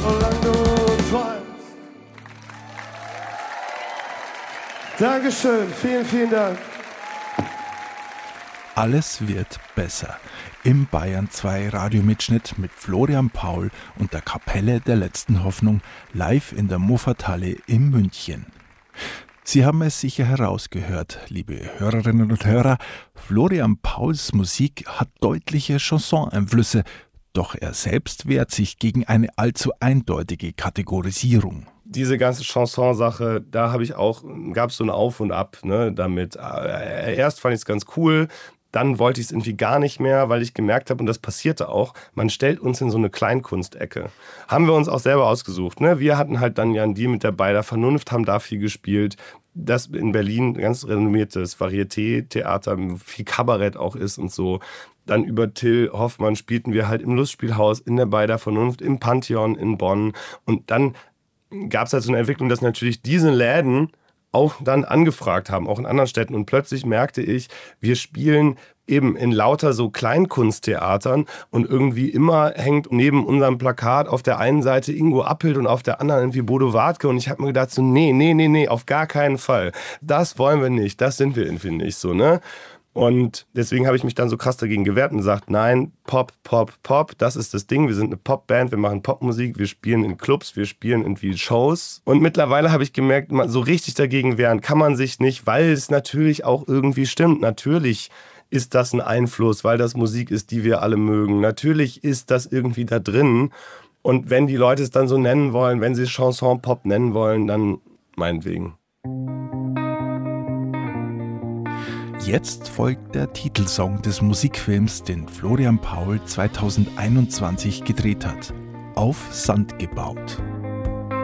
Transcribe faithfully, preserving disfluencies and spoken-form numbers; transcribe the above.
solange du träumst. Dankeschön, vielen, vielen Dank. Alles wird besser. Im Bayern zwei Radiomitschnitt mit Florian Paul und der Kapelle der letzten Hoffnung live in der Moffathalle in München. Sie haben es sicher herausgehört, liebe Hörerinnen und Hörer, Florian Pauls Musik hat deutliche Chanson-Einflüsse, doch er selbst wehrt sich gegen eine allzu eindeutige Kategorisierung. Diese ganze Chanson-Sache, da habe ich auch, gab es so ein Auf und Ab, ne, damit. Erst fand ich es ganz cool, dann wollte ich es irgendwie gar nicht mehr, weil ich gemerkt habe, und das passierte auch, man stellt uns in so eine Kleinkunstecke. Haben wir uns auch selber ausgesucht. Ne? Wir hatten halt dann ja einen Deal mit der Beider Vernunft, haben da viel gespielt. Das in Berlin ganz renommiertes Varieté-Theater, viel Kabarett auch ist und so. Dann über Till Hoffmann spielten wir halt im Lustspielhaus, in der Beider Vernunft, im Pantheon in Bonn. Und dann gab es halt so eine Entwicklung, dass natürlich diese Läden auch dann angefragt haben, auch in anderen Städten. Und plötzlich merkte ich, wir spielen eben in lauter so Kleinkunsttheatern und irgendwie immer hängt neben unserem Plakat auf der einen Seite Ingo Appelt und auf der anderen irgendwie Bodo Wartke. Und ich habe mir gedacht so, nee, nee, nee, nee, auf gar keinen Fall. Das wollen wir nicht, das sind wir irgendwie nicht so, ne? Und deswegen habe ich mich dann so krass dagegen gewehrt und gesagt, nein, Pop, Pop, Pop, das ist das Ding. Wir sind eine Popband, wir machen Popmusik, wir spielen in Clubs, wir spielen irgendwie Shows. Und mittlerweile habe ich gemerkt, so richtig dagegen wehren kann man sich nicht, weil es natürlich auch irgendwie stimmt. Natürlich ist das ein Einfluss, weil das Musik ist, die wir alle mögen. Natürlich ist das irgendwie da drin. Und wenn die Leute es dann so nennen wollen, wenn sie Chanson Pop nennen wollen, dann meinetwegen. Jetzt folgt der Titelsong des Musikfilms, den Florian Paul zweitausendeinundzwanzig gedreht hat. Auf Sand gebaut.